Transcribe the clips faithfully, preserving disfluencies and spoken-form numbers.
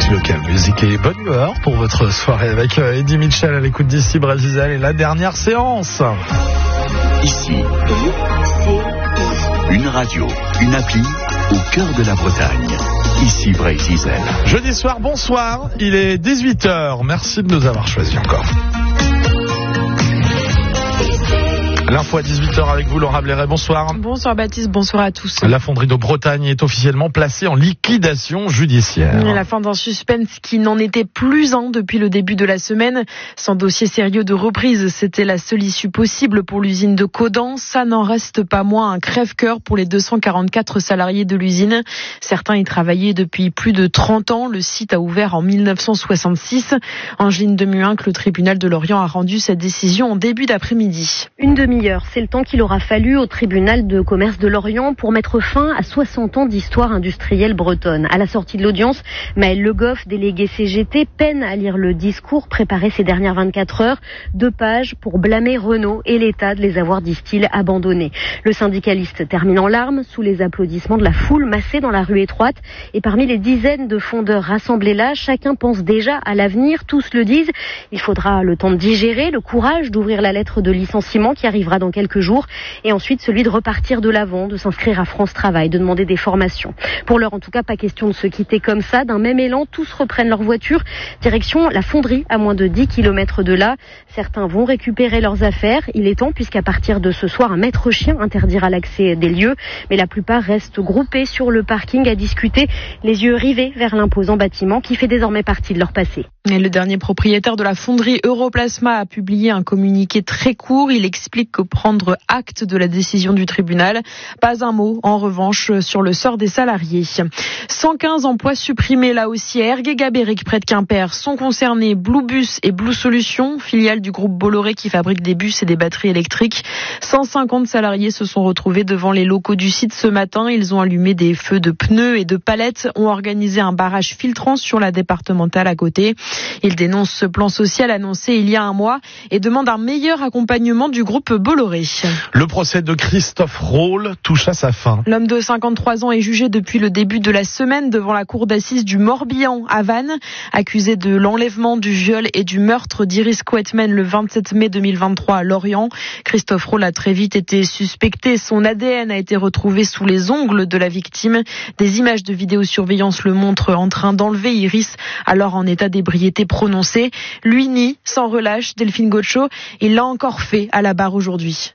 Local Music et bonne humeur pour votre soirée avec Eddie Mitchell à l'écoute d'ici Brésil et la dernière séance. Ici, une radio, une appli au cœur de la Bretagne. Ici Brésil. Jeudi soir, bonsoir, il est dix-huit heures. Merci de nous avoir choisis encore. L'info à dix-huit heures avec vous, Laura Blairet, bonsoir. Bonsoir Baptiste, bonsoir à tous. La fonderie de Bretagne est officiellement placée en liquidation judiciaire. La fin d'un suspense qui n'en était plus un depuis le début de la semaine. Sans dossier sérieux de reprise, c'était la seule issue possible pour l'usine de Caudan. Ça n'en reste pas moins un crève-cœur pour les deux cent quarante-quatre salariés de l'usine. Certains y travaillaient depuis plus de trente ans. Le site a ouvert en mille neuf cent soixante-six. Angeline Demuynck, le tribunal de Lorient a rendu cette décision en début d'après-midi. Une demi C'est le temps qu'il aura fallu au tribunal de commerce de Lorient pour mettre fin à soixante ans d'histoire industrielle bretonne. À la sortie de l'audience, Maël Le Goff, délégué C G T, peine à lire le discours préparé ces dernières vingt-quatre heures. Deux pages pour blâmer Renault et l'État de les avoir, disent-ils, abandonnés. Le syndicaliste termine en larmes sous les applaudissements de la foule massée dans la rue étroite. Et parmi les dizaines de fondeurs rassemblés là, chacun pense déjà à l'avenir. Tous le disent. Il faudra le temps de digérer, le courage d'ouvrir la lettre de licenciement qui arrivera dans quelques jours, et ensuite celui de repartir de l'avant, de s'inscrire à France Travail, de demander des formations. Pour l'heure, en tout cas, pas question de se quitter comme ça. D'un même élan, tous reprennent leur voiture, direction la fonderie, à moins de dix kilomètres de là. Certains vont récupérer leurs affaires. Il est temps, puisqu'à partir de ce soir, un maître chien interdira l'accès des lieux, mais la plupart restent groupés sur le parking à discuter, les yeux rivés vers l'imposant bâtiment qui fait désormais partie de leur passé. Et le dernier propriétaire de la fonderie Europlasma a publié un communiqué très court. Il explique que prendre acte de la décision du tribunal. Pas un mot, en revanche, sur le sort des salariés. cent quinze emplois supprimés là aussi à Ergué-Gabéric, près de Quimper, sont concernés. Bluebus et Blue Solutions, filiale du groupe Bolloré qui fabrique des bus et des batteries électriques. cent cinquante salariés se sont retrouvés devant les locaux du site ce matin. Ils ont allumé des feux de pneus et de palettes, ont organisé un barrage filtrant sur la départementale à côté. Ils dénoncent ce plan social annoncé il y a un mois et demandent un meilleur accompagnement du groupe Bolloré. Le procès de Christophe Roll touche à sa fin. L'homme de cinquante-trois ans est jugé depuis le début de la semaine devant la cour d'assises du Morbihan à Vannes, accusé de l'enlèvement, du viol et du meurtre d'Iris Quetman le vingt-sept mai deux mille vingt-trois à Lorient. Christophe Roll a très vite été suspecté. Son A D N a été retrouvé sous les ongles de la victime. Des images de vidéosurveillance le montrent en train d'enlever Iris, alors en état d'ébriété prononcée. Lui nie sans relâche. Delphine Gaucho, il l'a encore fait à la barre aujourd'hui.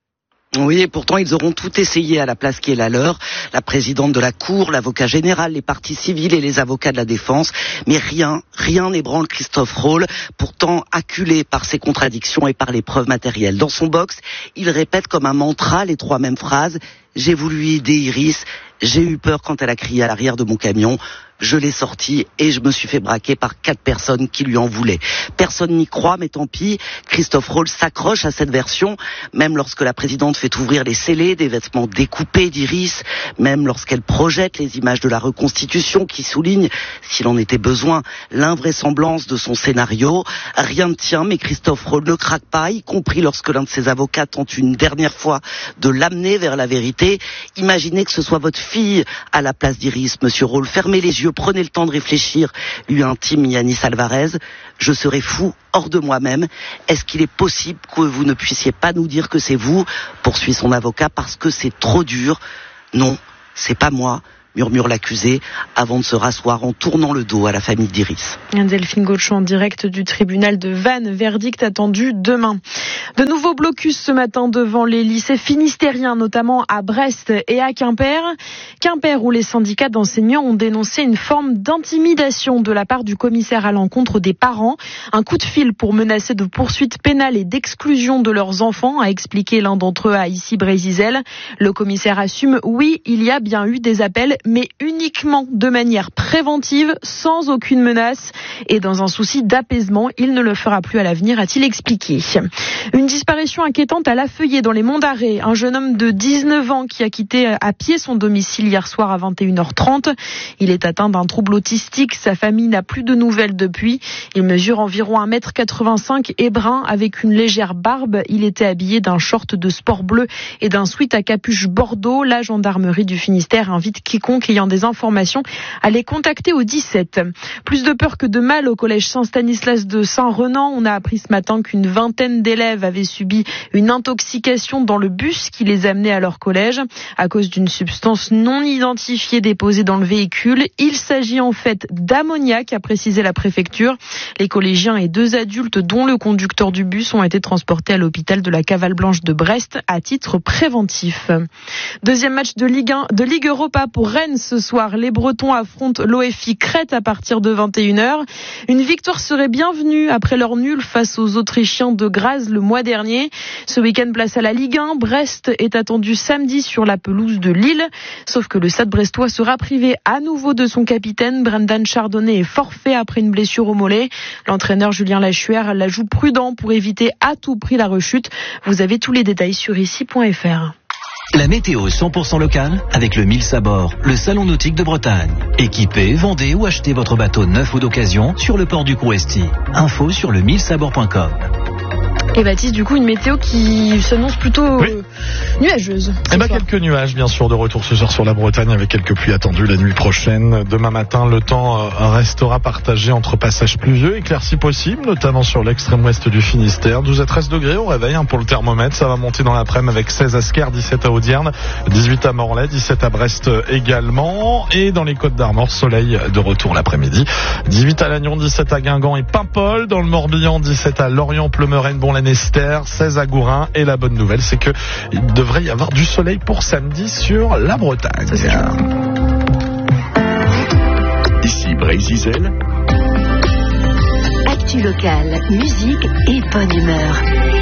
Oui, et pourtant, ils auront tout essayé à la place qui est la leur. La présidente de la Cour, l'avocat général, les parties civiles et les avocats de la défense. Mais rien, rien n'ébranle Christophe Roll, pourtant acculé par ses contradictions et par les preuves matérielles. Dans son box, il répète comme un mantra les trois mêmes phrases. J'ai voulu aider Iris, j'ai eu peur quand elle a crié à l'arrière de mon camion. Je l'ai sortie et je me suis fait braquer par quatre personnes qui lui en voulaient. Personne n'y croit, mais tant pis. Christophe Roll s'accroche à cette version, même lorsque la présidente fait ouvrir les scellés des vêtements découpés d'Iris, même lorsqu'elle projette les images de la reconstitution qui soulignent, s'il en était besoin, l'invraisemblance de son scénario. Rien ne tient, mais Christophe Roll ne craque pas, y compris lorsque l'un de ses avocats tente une dernière fois de l'amener vers la vérité. Imaginez que ce soit votre fille à la place d'Iris, monsieur Roll. Fermez les yeux, prenez le temps de réfléchir, lui intime Yanis Alvarez. Je serais fou, hors de moi-même. Est-ce qu'il est possible que vous ne puissiez pas nous dire que c'est vous, poursuit son avocat, parce que c'est trop dur? Non, c'est pas moi, murmure l'accusé, avant de se rasseoir en tournant le dos à la famille d'Iris. Delphine Gaucho en direct du tribunal de Vannes, verdict attendu demain. De nouveaux blocus ce matin devant les lycées finistériens, notamment à Brest et à Quimper. Quimper, où les syndicats d'enseignants ont dénoncé une forme d'intimidation de la part du commissaire à l'encontre des parents. Un coup de fil pour menacer de poursuites pénales et d'exclusion de leurs enfants, a expliqué l'un d'entre eux à Ici Brésil. Le commissaire assume, oui, il y a bien eu des appels, mais uniquement de manière préventive, sans aucune menace. et dans un souci d'apaisement, il ne le fera plus à l'avenir, a-t-il expliqué. Une disparition inquiétante à La Feuillée dans les Monts d'Arrée. Un jeune homme de dix-neuf ans qui a quitté à pied son domicile hier soir à vingt et une heures trente. Il est atteint d'un trouble autistique. Sa famille n'a plus de nouvelles depuis. Il mesure environ un mètre quatre-vingt-cinq et brun avec une légère barbe. Il était habillé d'un short de sport bleu et d'un sweat à capuche bordeaux. La gendarmerie du Finistère invite quiconque ayant des informations à les contacter au dix-sept. Plus de peur que de mal au collège Saint-Stanislas de Saint-Renan. On a appris ce matin qu'une vingtaine d'élèves avaient subi une intoxication dans le bus qui les amenait à leur collège à cause d'une substance non identifiée déposée dans le véhicule. Il s'agit en fait d'ammoniac, a précisé la préfecture. Les collégiens et deux adultes, dont le conducteur du bus, ont été transportés à l'hôpital de la Cavale Blanche de Brest à titre préventif. Deuxième match de Ligue un, de Ligue Europa pour Rennes ce soir. Les Bretons affrontent l'O F I Crète à partir de vingt et une heures. Une victoire serait bienvenue après leur nul face aux Autrichiens de Graz le mois dernier. Ce week-end, place à la Ligue un. Brest est attendu samedi sur la pelouse de Lille. Sauf que le Stade brestois sera privé à nouveau de son capitaine. Brendan Chardonnay est forfait après une blessure au mollet. L'entraîneur Julien Lachuer la joue prudent pour éviter à tout prix la rechute. Vous avez tous les détails sur ici point f r. La météo cent pour cent locale avec le Mills à bord, le salon nautique de Bretagne. Équipez, vendez ou achetez votre bateau neuf ou d'occasion sur le port du Couesti. Info sur le mills à bord point com. Et Baptiste, du coup, une météo qui s'annonce plutôt oui. euh, nuageuse. Eh ben, quelques nuages, bien sûr, de retour ce soir sur la Bretagne avec quelques pluies attendues la nuit prochaine. Demain matin, le temps restera partagé entre passages pluvieux, éclaircies possibles, notamment sur l'extrême ouest du Finistère. douze à treize degrés au réveil hein, pour le thermomètre. Ça va monter dans l'après-midi avec seize à Sker, dix-sept à Audierne, dix-huit à Morlaix, dix-sept à Brest également. Et dans les Côtes d'Armor, soleil de retour l'après-midi. dix-huit à Lannion, dix-sept à Guingamp et Paimpol. Dans le Morbihan, dix-sept à Lorient, Pleumerenne, Bon-Lanester, seize à Gourin. Et la bonne nouvelle, c'est que il devrait y avoir du soleil pour samedi sur la Bretagne. Ici Brésil. Actu locale, musique et bonne humeur.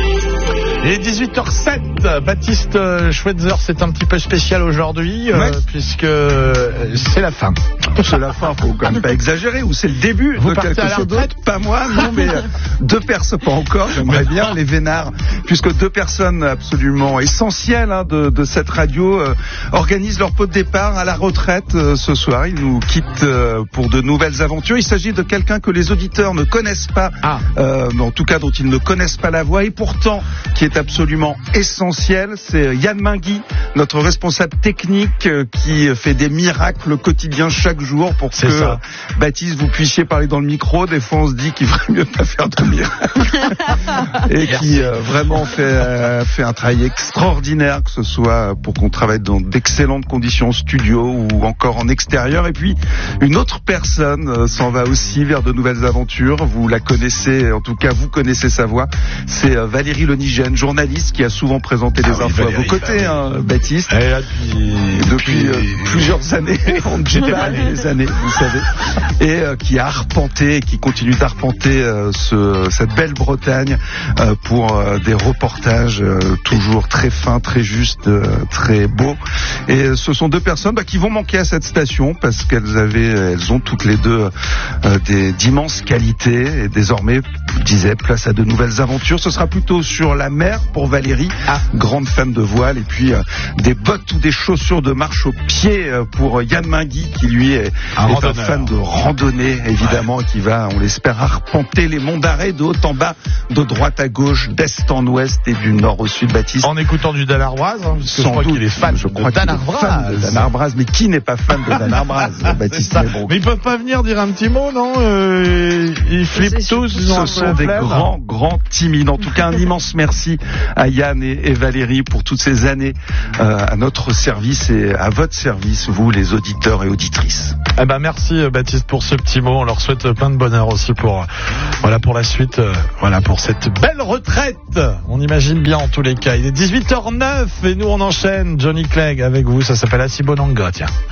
Et dix-huit heures sept, Baptiste Schweitzer, c'est un petit peu spécial aujourd'hui, ouais. euh, puisque c'est la fin. C'est la fin, faut quand même pas exagérer, ou c'est le début Vous de quelque chose d'autre. Pas moi, non, mais deux personnes, pas encore, j'aimerais bien, les vénards, puisque deux personnes absolument essentielles hein, de, de cette radio euh, organisent leur pot de départ à la retraite euh, ce soir. Ils nous quittent euh, pour de nouvelles aventures. Il s'agit de quelqu'un que les auditeurs ne connaissent pas, ah. euh, en tout cas dont ils ne connaissent pas la voix, et pourtant qui est absolument essentiel. C'est Yann Mingui, notre responsable technique, euh, qui fait des miracles quotidiens chaque jour pour c'est que ça. Baptiste, vous puissiez parler dans le micro. Des fois, on se dit qu'il ferait mieux de pas faire de miracles. Et qui euh, vraiment fait, euh, fait un travail extraordinaire, que ce soit pour qu'on travaille dans d'excellentes conditions studio ou encore en extérieur. Et puis, une autre personne euh, s'en va aussi vers de nouvelles aventures. Vous la connaissez, en tout cas, vous connaissez sa voix. C'est euh, Valérie Lenigène, journaliste qui a souvent présenté des ah oui, infos Valérie, à vos côtés, bah, hein, Baptiste. Et là, depuis, depuis euh, plusieurs années, on ne dit pas les années, vous savez, et euh, qui a arpenté, qui continue d'arpenter euh, ce, cette belle Bretagne euh, pour euh, des reportages euh, toujours très fins, très justes, euh, très beaux. Et ce sont deux personnes bah, qui vont manquer à cette station parce qu'elles avaient, elles ont toutes les deux euh, des d'immenses qualités. Et désormais, je disais, place à de nouvelles aventures. Ce sera plutôt sur la mer pour Valérie, ah. grande fan de voile, et puis euh, des bottes ou des chaussures de marche aux pieds euh, pour Yann Mingui, qui lui est, un, est un fan de randonnée, évidemment, ouais. qui va, on l'espère, arpenter les monts d'Arrée de haut en bas, de droite à gauche, d'est en ouest et du nord au sud, Baptiste. En écoutant du Dan Arbraz, hein, parce que Sans je crois doute, qu'il est fan je crois de Dan Arbraz. De Dan Arbraz, mais qui n'est pas fan de Dan Arbraz, Baptiste? Mais, bon. mais ils peuvent pas venir dire un petit mot, non euh, Ils flippent tous. Ce sont des flemme. grands, grands timides. En tout cas, un immense merci à Yann et, et Valérie pour toutes ces années euh, à notre service et à votre service, vous, les auditeurs et auditrices. Eh ben merci Baptiste pour ce petit mot. On leur souhaite plein de bonheur aussi pour voilà pour la suite, euh, voilà pour cette belle retraite. On imagine bien en tous les cas. Il est dix-huit heures neuf et nous on enchaîne. Johnny Clegg avec vous. Ça s'appelle Asibonanga. Tiens.